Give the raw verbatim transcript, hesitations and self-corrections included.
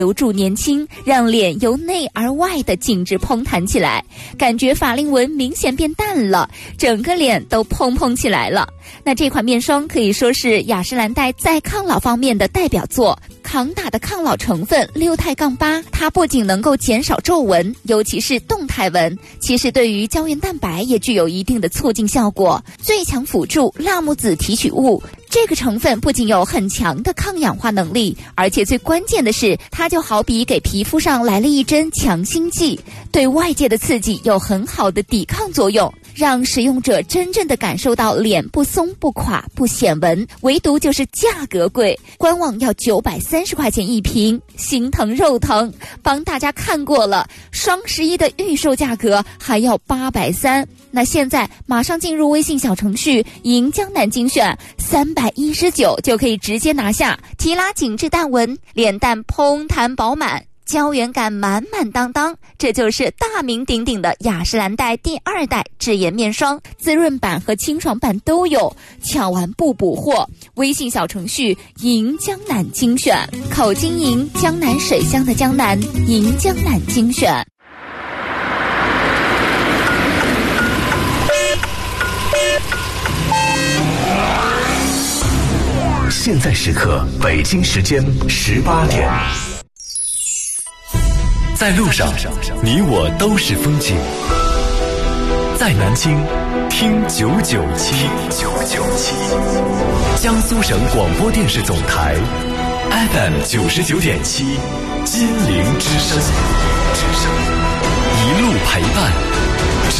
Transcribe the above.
留住年轻，让脸由内而外的紧致嘭弹起来，感觉法令纹明显变淡了，整个脸都嘭嘭起来了。那这款面霜可以说是雅诗兰黛在抗老方面的代表作，抗打的抗老成分六肽杠八，它不仅能够减少皱纹，尤其是动态纹，其实对于胶原蛋白也具有一定的促进效果。最强辅助辣木籽提取物，这个成分不仅有很强的抗氧化能力，而且最关键的是，它就好比给皮肤上来了一针强心剂，对外界的刺激有很好的抵抗作用，让使用者真正的感受到脸不松不垮不显纹。唯独就是价格贵，官网要九百三十块钱一瓶，心疼肉疼。帮大家看过了，双十一的预售价格还要八百三。那现在马上进入微信小程序赢江南精选，三百一十九就可以直接拿下，提拉紧致淡纹，脸蛋嘭弹饱满，胶原感满满当当，这就是大名鼎鼎的雅诗兰黛第二代智颜面霜，滋润版和清爽版都有，抢完不补货。微信小程序赢江南精选，口金银，江南水乡的江南，赢江南精选。 现在时刻，北京时间十八点。在路上，你我都是风景。在南京，听九九七，九九七，江苏省广播电视总台 F M 九十九点七，金陵之声，之声，一路陪伴。